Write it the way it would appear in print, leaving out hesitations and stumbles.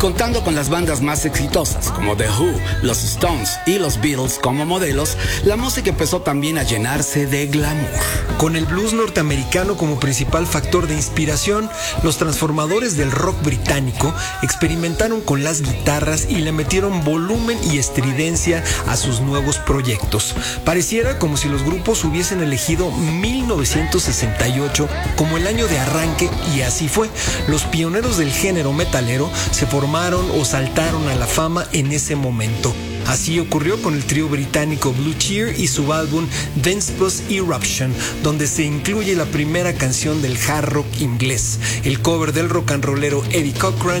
Contando con las bandas más exitosas como The Who, los Stones y los Beatles como modelos, la música empezó también a llenarse de glamour. Con el blues norteamericano como principal factor de inspiración, los transformadores del rock británico experimentaron con las guitarras y le metieron volumen y estridencia a sus nuevos proyectos. Pareciera como si los grupos hubiesen elegido 1968 como el año de arranque, y así fue. Los pioneros del género metalero se formaron o saltaron a la fama en ese momento. Así ocurrió con el trío británico Blue Cheer y su álbum Venspos Eruption, donde se incluye la primera canción del hard rock inglés, el cover del rock and rollero Eddie Cochran